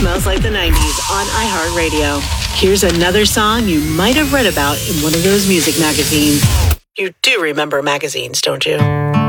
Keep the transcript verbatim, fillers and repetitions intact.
Smells Like the nineties on iHeartRadio. Here's another song you might have read about in one of those music magazines. You do remember magazines, don't you?